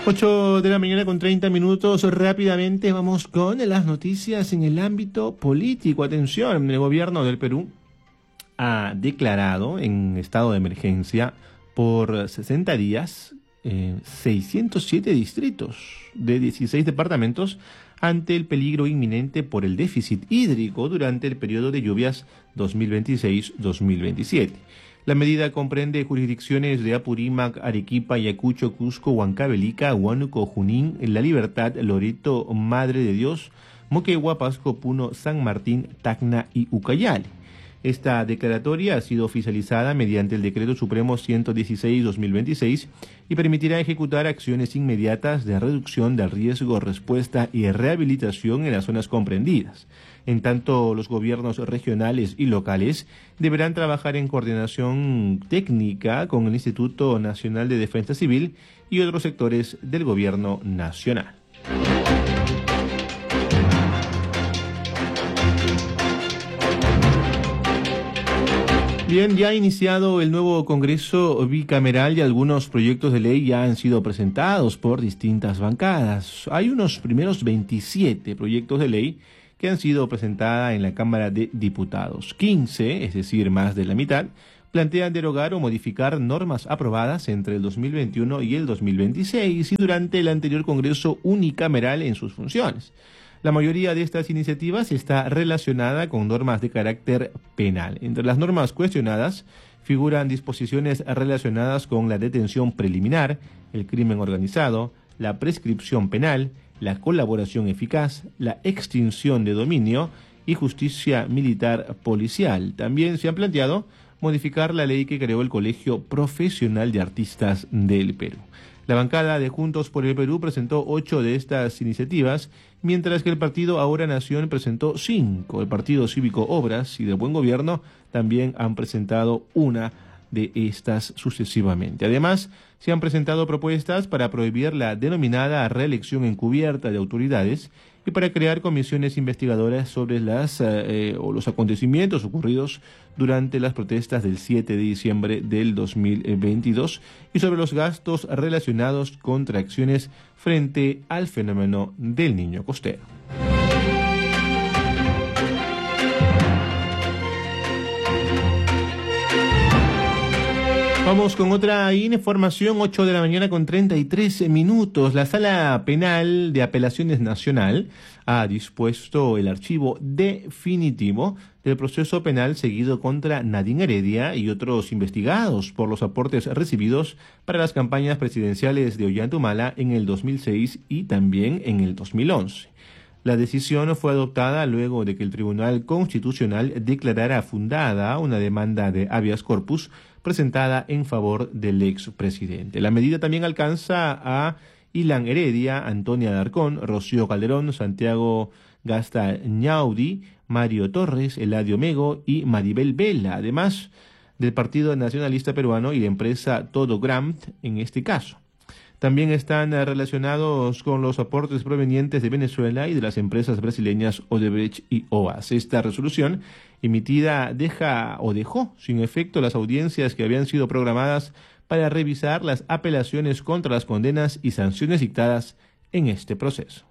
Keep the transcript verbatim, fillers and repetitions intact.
ocho de la mañana con treinta minutos. Rápidamente vamos con las noticias en el ámbito político. Atención, el gobierno del Perú ha declarado en estado de emergencia por sesenta días eh, seiscientos siete distritos de dieciséis departamentos ante el peligro inminente por el déficit hídrico durante el periodo de lluvias dos mil veintiséis dos mil veintisiete. La medida comprende jurisdicciones de Apurímac, Arequipa, Ayacucho, Cusco, Huancavelica, Huánuco, Junín, La Libertad, Loreto, Madre de Dios, Moquegua, Pasco, Puno, San Martín, Tacna y Ucayali. Esta declaratoria ha sido oficializada mediante el Decreto Supremo ciento dieciséis dos mil veintiséis y permitirá ejecutar acciones inmediatas de reducción del riesgo, respuesta y rehabilitación en las zonas comprendidas. En tanto, los gobiernos regionales y locales deberán trabajar en coordinación técnica con el Instituto Nacional de Defensa Civil y otros sectores del gobierno nacional. Bien, ya ha iniciado el nuevo Congreso bicameral y algunos proyectos de ley ya han sido presentados por distintas bancadas. Hay unos primeros veintisiete proyectos de ley que han sido presentados en la Cámara de Diputados. quince, es decir, más de la mitad, plantean derogar o modificar normas aprobadas entre el dos mil veintiuno y el dos mil veintiséis y durante el anterior Congreso unicameral en sus funciones. La mayoría de estas iniciativas está relacionada con normas de carácter penal. Entre las normas cuestionadas figuran disposiciones relacionadas con la detención preliminar, el crimen organizado, la prescripción penal, la colaboración eficaz, la extinción de dominio y justicia militar policial. También se han planteado modificar la ley que creó el Colegio Profesional de Artistas del Perú. La bancada de Juntos por el Perú presentó ocho de estas iniciativas, mientras que el partido Ahora Nación presentó cinco. El Partido Cívico Obras y del Buen Gobierno también han presentado una de estas sucesivamente. Además, se han presentado propuestas para prohibir la denominada reelección encubierta de autoridades y para crear comisiones investigadoras sobre las eh, o los acontecimientos ocurridos durante las protestas del siete de diciembre del dos mil veintidós y sobre los gastos relacionados con acciones frente al fenómeno del Niño Costero. Vamos con otra información, ocho de la mañana con treinta y tres minutos. La Sala Penal de Apelaciones Nacional ha dispuesto el archivo definitivo del proceso penal seguido contra Nadine Heredia y otros investigados por los aportes recibidos para las campañas presidenciales de Ollantumala en el dos mil seis y también en el dos mil once. La decisión fue adoptada luego de que el Tribunal Constitucional declarara fundada una demanda de habeas corpus presentada en favor del expresidente. La medida también alcanza a Ilan Heredia, Antonia Darcón, Rocío Calderón, Santiago Gastañaudi, Mario Torres, Eladio Mego y Maribel Vela, además del Partido Nacionalista Peruano y la empresa Todo Grant en este caso. También están relacionados con los aportes provenientes de Venezuela y de las empresas brasileñas Odebrecht y O A S. Esta resolución emitida deja o dejó sin efecto las audiencias que habían sido programadas para revisar las apelaciones contra las condenas y sanciones dictadas en este proceso.